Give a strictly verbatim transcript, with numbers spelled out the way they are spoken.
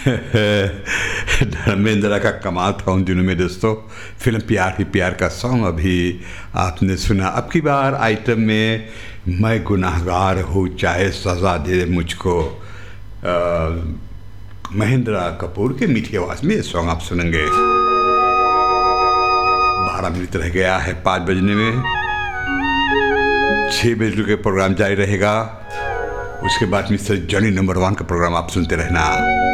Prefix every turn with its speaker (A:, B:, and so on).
A: धर्मेंद्र का कमाल था उन दिनों में दोस्तों। फिल्म प्यार ही प्यार का सॉन्ग अभी आपने सुना। अब की बार आइटम में मैं गुनाहगार हूँ चाहे सज़ा दे मुझको, महेंद्र कपूर के मीठी आवाज़ में ये सॉन्ग आप सुनेंगे। बारह मिनट रह गया है पाँच बजने में, छः बजे के प्रोग्राम जारी रहेगा। उसके बाद मिस्टर जॉनी नंबर वन का प्रोग्राम आप सुनते रहना।